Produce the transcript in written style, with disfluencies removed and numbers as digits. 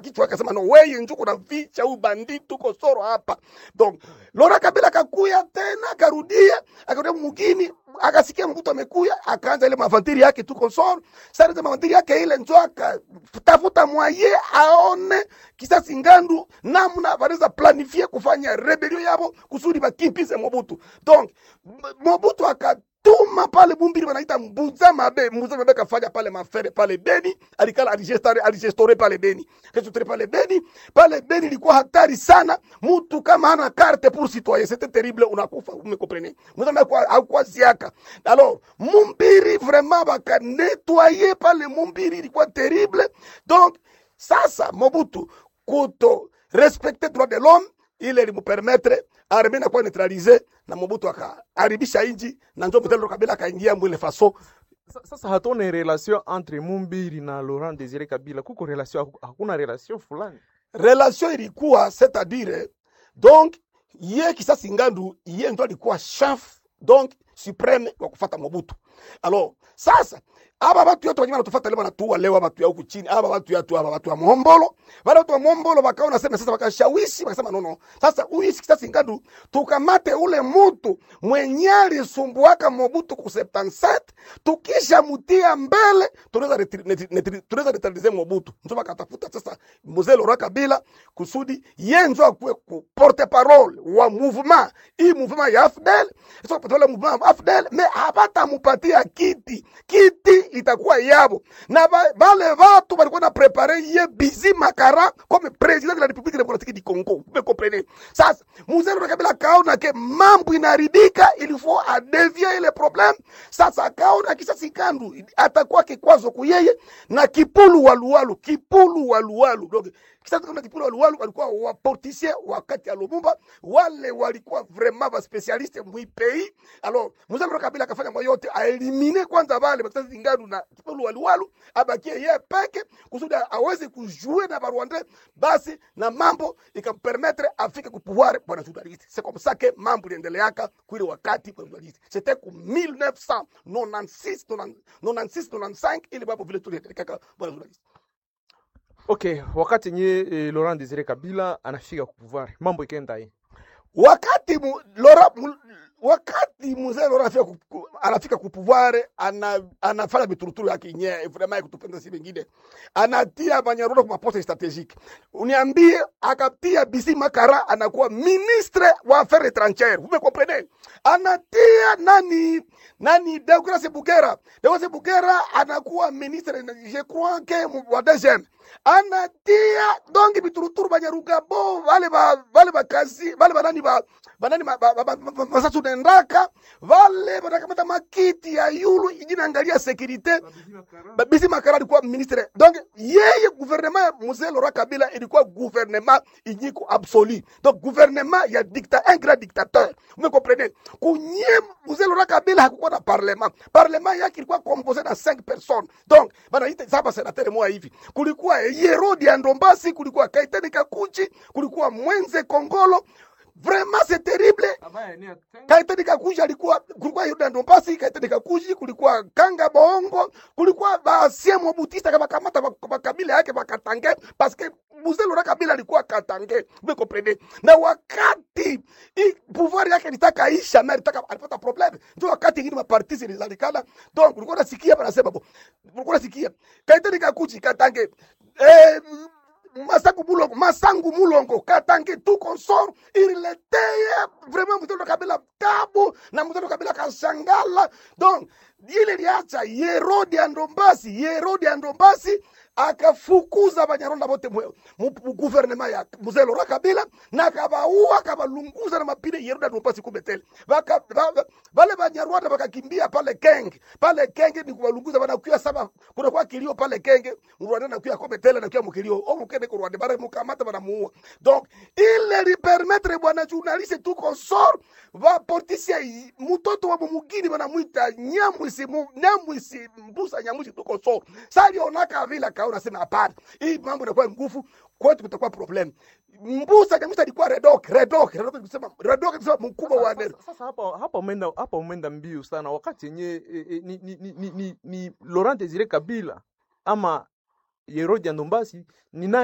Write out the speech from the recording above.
kichwa akasema no wewe njuko na vicha huyu banditi uko soro hapa. Donc Laurent Kabila akakuya tena akarudia mugini akasikia mtu amekuya akaanza ile mavantiri yake tuko soro. Sasa ile mavantiri yake ile njo akatafuta mwaye aone kisasi ngandu namna wanaweza planifier kufanya rebellion yabo kusudi bakimpize Mobutu. Donc Mobutu akatuma pale Bumbiri wanaita Mbuza Mabe kafanya pale mafere pale Beni, alikala alijestore pale Beni. Kesho pale Beni ilikuwa hatari sana, mtu kama hana carte pour citoyen, c'était terrible, unakufa, vous comprenez. Mzee hakuwa ziaka. Alors, Mumbiri vraiment baka nettoyer pale Mumbiri ilikuwa terrible. Donc sasa Mobutu kuto respecter droit de l'homme, il lui permettre armée na kwa neutraliser na Mobutu akaharibisha inji na ndio Laurent Kabila akaingia mwile faso. Sasa hatone relation entre Mumbiri na Laurent Désiré Kabila, kuko relation, hakuna relation fulani. Relation ilikuwa c'est-à-dire donc yeye kisasi ngandu yeye ndo alikuwa chef donc supreme wa kufuata Mobutu. Alors sasa aba watu yote wanyama natufuata leo wanatuua leo watu ya huku chini, aba watu wa Mohombolo, wale watu wa Mohombolo wakaona sema sasa wakashawishi wakasema no sasa huyu kisasi ngandu tukamate ule mtu mwenyali sumbuaka Mobutu ku 77 tukisha mutia mbele tunaweza neutraliser Mobutu. Ndio wakatafuta sasa mzee Laurent Kabila kusudi yenzo akue ku porte parole wa mouvement hii mouvement ya AFDEL, sio patole mouvement AFDEL, mais habata mupatia kiti itakuwa yabo na wale watu walikuwa na prepare ye Bizi Makara comme président de la République démocratique du Congo. Vous comprenez? Sasa mzee Laurent Kabila kaona ke mambo inaridika, il faut a dévier le problème. Sasa kaona kisasi kandu atakuwa kikwazo kuyeye na Kipulu Waluwalu. Donc kisasi kama Kipulu Waluwalu walikuwa waporticier wakati ya Lumumba, wale walikuwa vraiment ba spécialiste mu pays. Alors mzee Laurent Kabila akafanya moyo yote a éliminer kwanza wale kisasi ngandu na Kipulu Waluwalu, abakie yeye peke kusudi aweze kujouer na Barwandais, basi na mambo ikampermettre afike ku pouvoir bwana journaliste. C'est comme ça que mambo liendeleaka kwile wakati bwana journaliste. C'était ku 1996 ili bapo vile tuliendeleaka bwana journaliste. Okay, wakati nye Laurent Désiré Kabila anafika ku pouvoir, mambo ikaenda hii. Wakati mzee Laurent anafika ku pouvoir, anafanya bituruturu yake yenyewe vraiment kutupenda si wengine. Anatia Banyarwanda kwa poste strategique. Uniambie akatia Bizi Makara anakuwa ministre wa affaires étrangères. Vous me comprenez? Anatia nani Deogratias Bugera anakuwa ministre, je crois que wa DGM. Anatia donc bituruturu Banyarugabo wale bakazi wale banani masatu nendaka wale banakamata makiti ya yulu ijina angalia sécurité. Bizi Makara alikuwa ministre. Donc yeye gouvernement mzee Laurent Kabila ilikuwa gouvernement inyiko absolu. Donc gouvernement ya un grand dictateur. Vous me comprenez? Kunye mzee Laurent Kabila hakukuwa na parlement yake ilikuwa composé na 5 personnes. Donc banaita saba sénateur moja hivi. Kulikuwa Yerodi Andombasi, kulikuwa Kaitani Kakuchi, kulikuwa Mwenze Kongolo. Vraiment c'est terrible. Kaitani Kakuchi kulikuwa Yerodi Andombasi, Kaitani Kakuchi, kulikuwa Kanga Bongo, kulikuwa Basie Mobutista kama kamata kabila yake bakatange parce que mzee Laurent Kabila alikuwa katange. Vous comprenez? Na wakati pouvoir yake litaka isha na litaka alipata problème. Ndio wakati ngine maparti zilizalikana. Donc ulikuwa unasikia wanasema ulikuwa unasikia Kaitani Kakuchi katange Masangu Mulongo katange tout consort, il était vraiment mzee Laurent Kabila tabu na mzee Laurent Kabila kashangala. Donc ile liacha Yerodi Andombasi akafukuza Banyarwanda bote mu gouvernement ya mzee Laurent Kabila na kabalunguza na mapine Yerodi Andombasi kubetele. Wale Banyarwanda bakakimbia pale Kenge ni kubalunguza banakuya saba kuna kwa kilio pale Kenge, Rwanda na kuya kubetele na kuya mukilio mukende ku Rwanda bare mukamata banamuua. Donc il lui permettre bwana journaliste tout consort va portisia mutoto wa mugini banamuita Nyamwisi Mbusa Nyamwisi tout consort. Sali onaka vile unasema hapana, hii mambo inakuwa nguvu kwetu, kutakuwa problem. Mbusa Nyamwisi alikuwa Redok kusema mkubwa wa nero. Sasa hapa umeenda mbio sana wakati yenye ni Laurent Désiré Kabila ama Yerodi Andombasi ni